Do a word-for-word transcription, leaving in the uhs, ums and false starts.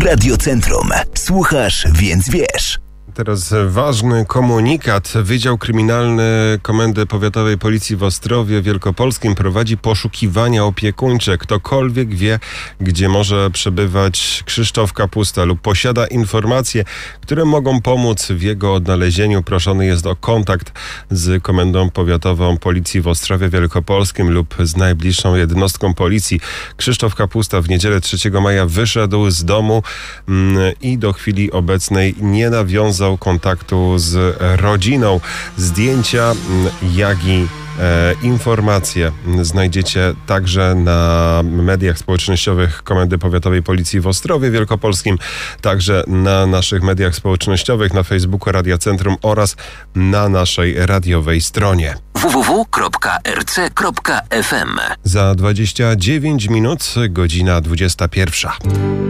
Radiocentrum. Słuchasz, więc wiesz. Teraz ważny komunikat. Wydział Kryminalny Komendy Powiatowej Policji w Ostrowie Wielkopolskim prowadzi poszukiwania opiekuńcze. Ktokolwiek wie, gdzie może przebywać Krzysztof Kapusta lub posiada informacje, które mogą pomóc w jego odnalezieniu, proszony jest o kontakt z Komendą Powiatową Policji w Ostrowie Wielkopolskim lub z najbliższą jednostką policji. Krzysztof Kapusta w niedzielę trzeciego maja wyszedł z domu mm, i do chwili obecnej nie nawiązał kontaktu z rodziną. Zdjęcia, jak i e, informacje znajdziecie także na mediach społecznościowych Komendy Powiatowej Policji w Ostrowie Wielkopolskim, także na naszych mediach społecznościowych, na Facebooku Radia Centrum oraz na naszej radiowej stronie w w w kropka r c kropka f m. Za dwadzieścia dziewięć minut, godzina dwudziesta pierwsza.